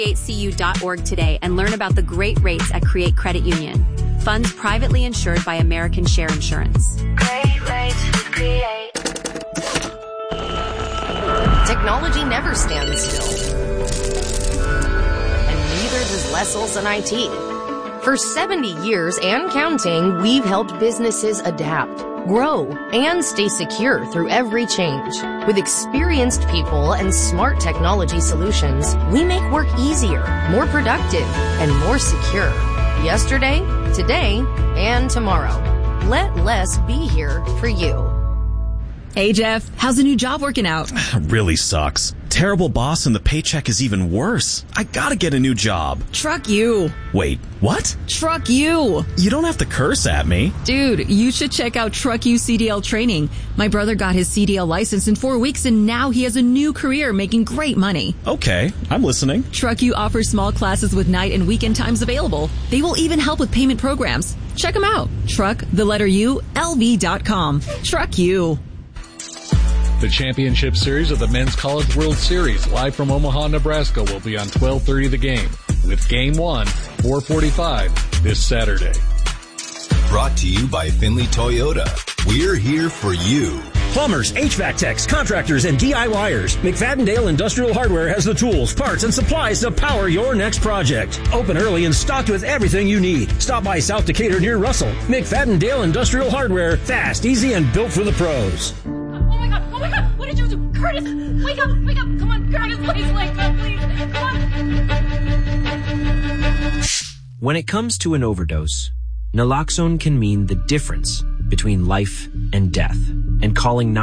createcu.org today and learn about the great rates at Create Credit Union. Funds privately insured by American Share Insurance. Great rates with Create. Technology never stands still. And neither does Leslie and IT. For 70 years and counting, we've helped businesses adapt, grow, and stay secure through every change. With experienced people and smart technology solutions, we make work easier, more productive, and more secure. Yesterday, today, and tomorrow. Let Les be here for you. Hey, Jeff, how's the new job working out? Really sucks. Terrible boss and the paycheck is even worse. I gotta get a new job. Truck you. Wait, what? Truck you. You don't have to curse at me. Dude, you should check out Truck You CDL training. My brother got his CDL license in 4 weeks and now he has a new career making great money. Okay, I'm listening. Truck You offers small classes with night and weekend times available. They will even help with payment programs. Check them out. LV.com. Truck You. The championship series of the Men's College World Series, live from Omaha, Nebraska, will be on 12:30 The Game, with Game 1, 4:45, this Saturday. Brought to you by Finley Toyota. We're here for you. Plumbers, HVAC techs, contractors, and DIYers. McFadden-Dale Industrial Hardware has the tools, parts, and supplies to power your next project. Open early and stocked with everything you need. Stop by South Decatur near Russell. McFadden-Dale Industrial Hardware. Fast, easy, and built for the pros. Oh my God, what did you do? Curtis, wake up, come on, Curtis, please wake up, please, come on. When it comes to an overdose, naloxone can mean the difference between life and death, and calling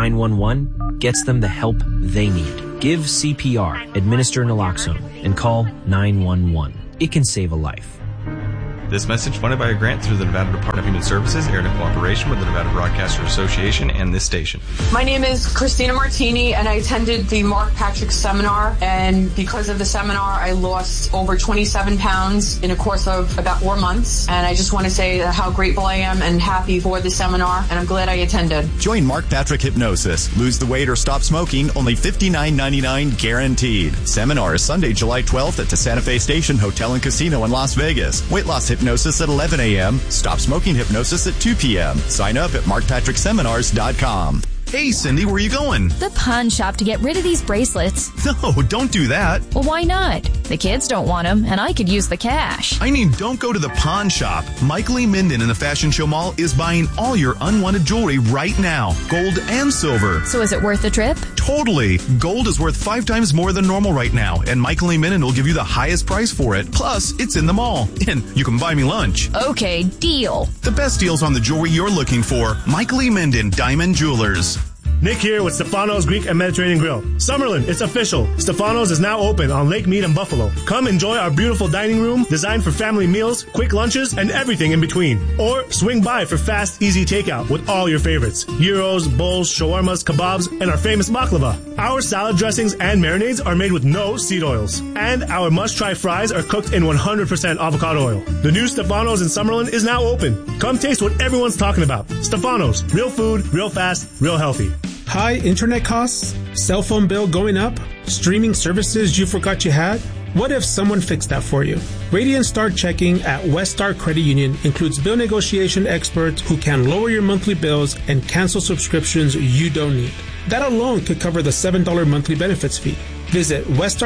911 gets them the help they need. Give CPR, administer naloxone, and call 911. It can save a life. This message funded by a grant through the Nevada Department of Human Services, aired in cooperation with the Nevada Broadcasters Association and this station. My name is Christina Martini, and I attended the Mark Patrick seminar, and because of the seminar, I lost over 27 pounds in a course of about 4 months, and I just want to say how grateful I am and happy for the seminar, and I'm glad I attended. Join Mark Patrick Hypnosis. Lose the weight or stop smoking, only $59.99 guaranteed. Seminar is Sunday, July 12th at the Santa Fe Station Hotel and Casino in Las Vegas. Weight loss hypnosis at 11 a.m. Stop smoking hypnosis at 2 p.m. Sign up at markpatrickseminars.com. Hey, Cindy, where are you going? The pawn shop to get rid of these bracelets. No, don't do that. Well, why not? The kids don't want them, and I could use the cash. I mean, don't go to the pawn shop. Michael E. Minden in the Fashion Show Mall is buying all your unwanted jewelry right now, gold and silver. So is it worth the trip? Totally. Gold is worth 5 times more than normal right now, and Michael E. Minden will give you the highest price for it. Plus, it's in the mall, and you can buy me lunch. Okay, deal. The best deals on the jewelry you're looking for. Michael E. Minden, Diamond Jewelers. Nick here with Stefano's Greek and Mediterranean Grill. Summerlin, it's official. Stefano's is now open on Lake Mead and Buffalo. Come enjoy our beautiful dining room designed for family meals, quick lunches, and everything in between. Or swing by for fast, easy takeout with all your favorites. Gyros, bowls, shawarmas, kebabs, and our famous baklava. Our salad dressings and marinades are made with no seed oils. And our must-try fries are cooked in 100% avocado oil. The new Stefano's in Summerlin is now open. Come taste what everyone's talking about. Stefano's. Real food, real fast, real healthy. High internet costs? Cell phone bill going up? Streaming services you forgot you had? What if someone fixed that for you? Radiant Star Checking at West Star Credit Union includes bill negotiation experts who can lower your monthly bills and cancel subscriptions you don't need. That alone could cover the $7 monthly benefits fee. Visit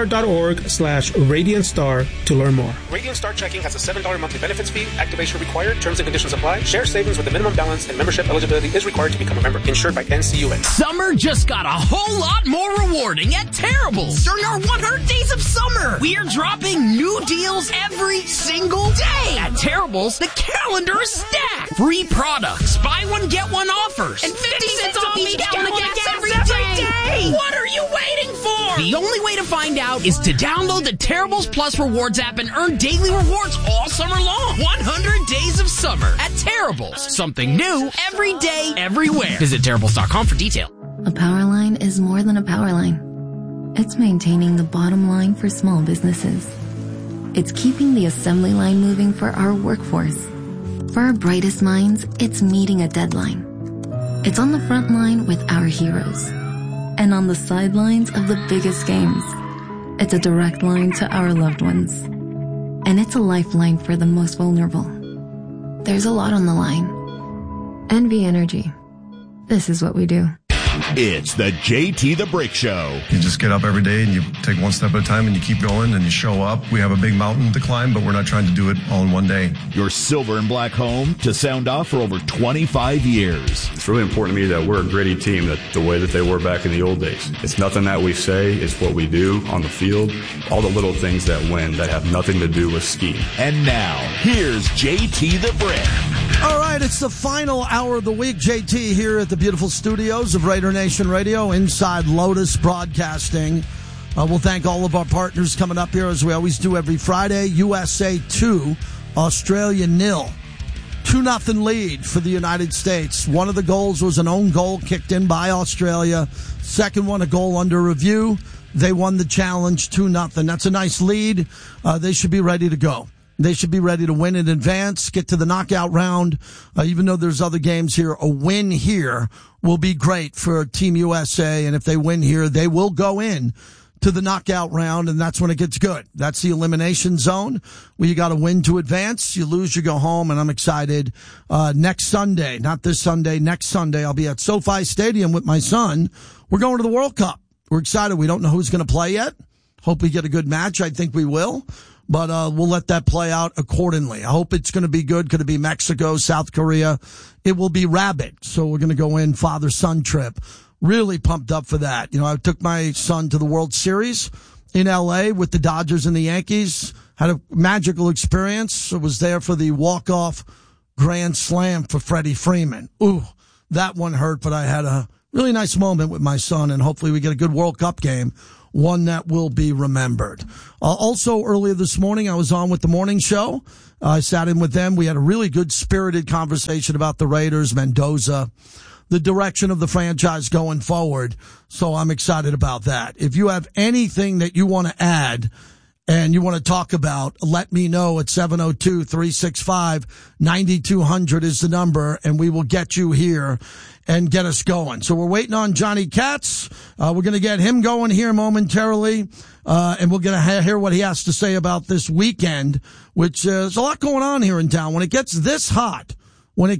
weststar.org/RadiantStar to learn more. Radiant Star Checking has a $7 monthly benefits fee. Activation required. Terms and conditions apply. Share savings with the minimum balance and membership eligibility is required to become a member. Insured by NCUA. Summer just got a whole lot more rewarding at Terrible's during our 100 Days of Summer. We are dropping new deals every single day. At Terrible's, the calendar is stacked. Free products, buy one, get one offers, and 50 cents off each gallon of gas every day. What are you waiting for? The only way to find out is to download the Terrible's Plus Rewards app and earn daily rewards all summer long. 100 Days of Summer at Terrible's. Something new every day, everywhere. Visit Terrible's.com for detail. A power line is more than a power line. It's maintaining the bottom line for small businesses. It's keeping the assembly line moving for our workforce. For our brightest minds, it's meeting a deadline. It's on the front line with our heroes. And on the sidelines of the biggest games. It's a direct line to our loved ones. And it's a lifeline for the most vulnerable. There's a lot on the line. NV Energy. This is what we do. It's the JT the Brick Show. You just get up every day and you take one step at a time and you keep going and you show up. We have a big mountain to climb, but we're not trying to do it all in one day. Your silver and black home to sound off for over 25 years. It's really important to me that we're a gritty team, that the way that they were back in the old days. It's nothing that we say, it's what we do on the field. All the little things that win that have nothing to do with scheme. And now, here's JT the Brick. All right, it's the final hour of the week. JT here at the beautiful studios of Raider Nation Radio, inside Lotus Broadcasting. We'll thank all of our partners coming up here, as we always do every Friday. USA 2, Australia 0. 2-0 lead for the United States. One of the goals was an own goal kicked in by Australia. Second one, a goal under review. They won the challenge 2-0. That's a nice lead. They should be ready to go. They should be ready to win in advance, get to the knockout round. Even though there's other games here, a win here will be great for Team USA. And if they win here, they will go in to the knockout round, and that's when it gets good. That's the elimination zone where you got to win to advance. You lose, you go home, and I'm excited. Next Sunday, not this Sunday, next Sunday, I'll be at SoFi Stadium with my son. We're going to the World Cup. We're excited. We don't know who's going to play yet. Hope we get a good match. I think we will. But we'll let that play out accordingly. I hope it's going to be good. Could it be Mexico, South Korea? It will be rabid. So we're going to go in father-son trip. Really pumped up for that. You know, I took my son to the World Series in L.A. with the Dodgers and the Yankees. Had a magical experience. I was there for the walk-off grand slam for Freddie Freeman. Ooh, that one hurt, but I had a really nice moment with my son, and hopefully we get a good World Cup game. One that will be remembered. Also, earlier this morning, I was on with the morning show. I sat in with them. We had a really good spirited conversation about the Raiders, Mendoza, the direction of the franchise going forward. So I'm excited about that. If you have anything that you want to add and you want to talk about, let me know at 702-365-9200 is the number, and we will get you here and get us going. So we're waiting on Johnny Katz. We're going to get him going here momentarily, and we're going to hear what he has to say about this weekend, which is a lot going on here in town. When it gets this hot, it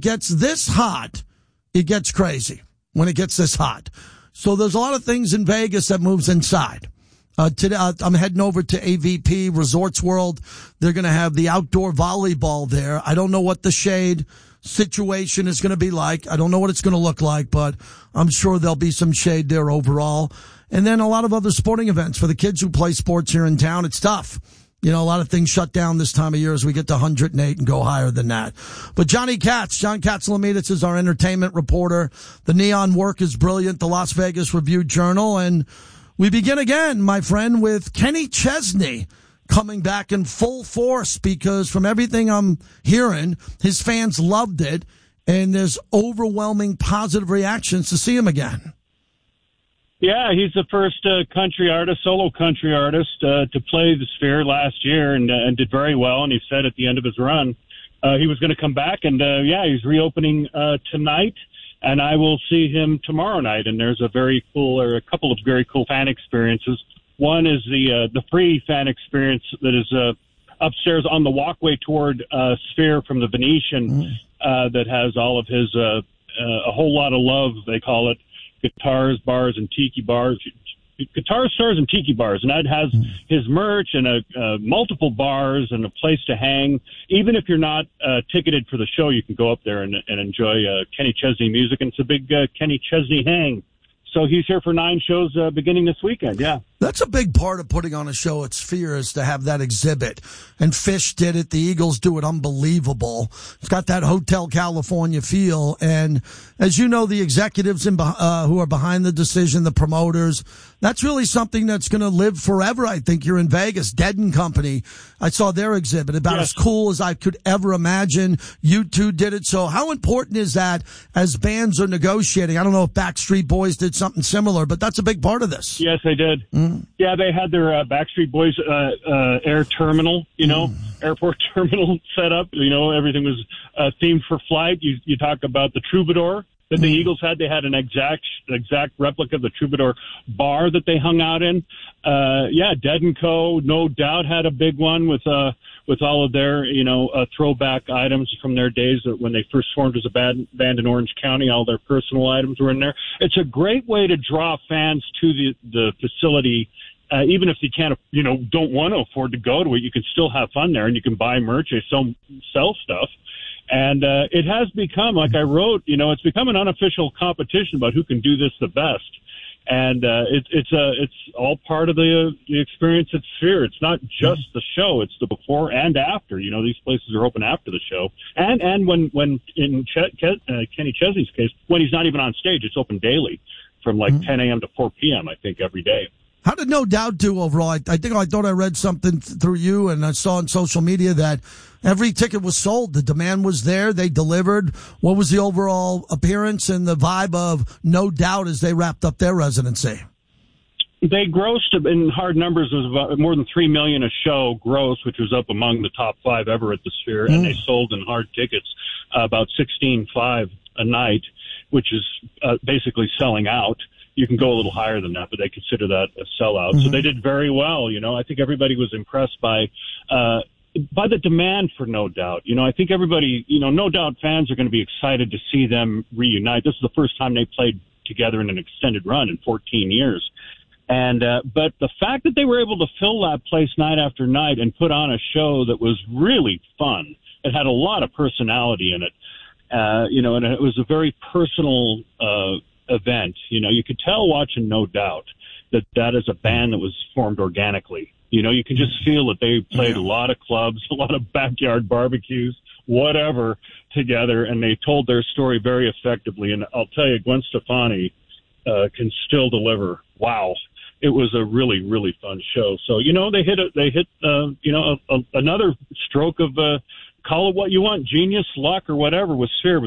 gets crazy when it gets this hot. So there's a lot of things in Vegas that moves inside. Today, I'm heading over to AVP Resorts World. They're going to have the outdoor volleyball there. I don't know what the shade situation is going to be like. I don't know what it's going to look like, but I'm sure there'll be some shade there overall. And then a lot of other sporting events for the kids who play sports here in town. It's tough. You know, a lot of things shut down this time of year as we get to 108 and go higher than that. But Johnny Katz, John Katzlamides is our entertainment reporter. The Neon Work is brilliant, the Las Vegas Review-Journal. And we begin again, my friend, with Kenny Chesney coming back in full force, because from everything I'm hearing, his fans loved it, and there's overwhelming positive reactions to see him again. Yeah, he's the first country artist, solo country artist, to play the Sphere last year and did very well. And he said at the end of his run, he was going to come back. And, he's reopening tonight, and I will see him tomorrow night. And there's a couple of very cool fan experiences. One is the free fan experience that is upstairs on the walkway toward Sphere from the Venetian that has all of his a whole lot of love, they call it, guitars, bars, and tiki bars. Guitar stores and tiki bars, and that has his merch and multiple bars and a place to hang. Even if you're not ticketed for the show, you can go up there and enjoy Kenny Chesney music, and it's a big Kenny Chesney hang. So he's here for 9 shows beginning this weekend, yeah. That's a big part of putting on a show at Sphere, is to have that exhibit. And Fish did it. The Eagles do it unbelievable. It's got that Hotel California feel. And as you know, the executives who are behind the decision, the promoters, that's really something that's going to live forever, I think, here in Vegas. Dead & Company, I saw their exhibit, about as cool as I could ever imagine. U2 did it. So how important is that as bands are negotiating? I don't know if Backstreet Boys did something similar, but that's a big part of this. Yes, they did. Yeah, they had their Backstreet Boys air terminal, airport terminal set up. Everything was themed for flight. You talk about the Troubadour that the Eagles had. They had an exact replica of the Troubadour bar that they hung out in. Dead & Co. No doubt had a big one with all of their, throwback items from their days when they first formed as a band in Orange County. All their personal items were in there. It's a great way to draw fans to the facility. Even if you can't, don't want to afford to go to it, you can still have fun there, and you can buy merch, they sell stuff. And it has become, like I wrote, it's become an unofficial competition about who can do this the best. And it's all part of the experience at Sphere. It's not just the show; it's the before and after. These places are open after the show, and when in Kenny Chesney's case, when he's not even on stage, it's open daily from 10 a.m. to 4 p.m. I think every day. How did No Doubt do overall? I thought I read something through you, and I saw on social media that every ticket was sold. The demand was there. They delivered. What was the overall appearance and the vibe of No Doubt as they wrapped up their residency? They grossed in hard numbers. It was about more than $3 million a show gross, which was up among the top 5 ever at the Sphere. And they sold in hard tickets about 16.5 a night, which is basically selling out. You can go a little higher than that, but they consider that a sellout. So they did very well. I think everybody was impressed by the demand for No Doubt. I think everybody, No Doubt fans are going to be excited to see them reunite. This is the first time they played together in an extended run in 14 years. And but the fact that they were able to fill that place night after night and put on a show that was really fun, it had a lot of personality in it, and it was a very personal event. You could tell watching No Doubt that is a band that was formed organically. You can just feel that they played a lot of clubs, a lot of backyard barbecues, whatever, together, and they told their story very effectively. And I'll tell you, Gwen Stefani can still deliver. Wow. It was a really, really fun show. So, they hit another stroke of, call it what you want, genius, luck, or whatever with Sphere.